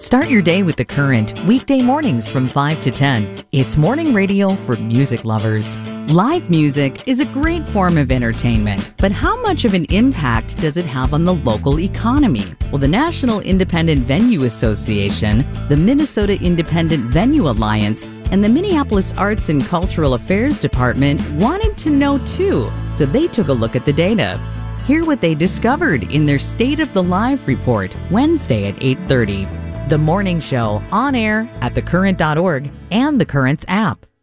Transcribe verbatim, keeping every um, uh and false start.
Start your day with The Current, weekday mornings from five to ten. It's morning radio for music lovers. Live music is a great form of entertainment, but how much of an impact does it have on the local economy? Well, the National Independent Venue Association, the Minnesota Independent Venue Alliance, and the Minneapolis Arts and Cultural Affairs Department wanted to know too, so they took a look at the data. Hear what they discovered in their State of the Live report, Wednesday at eight thirty. The Morning Show, on air at the current dot org and the Currents app.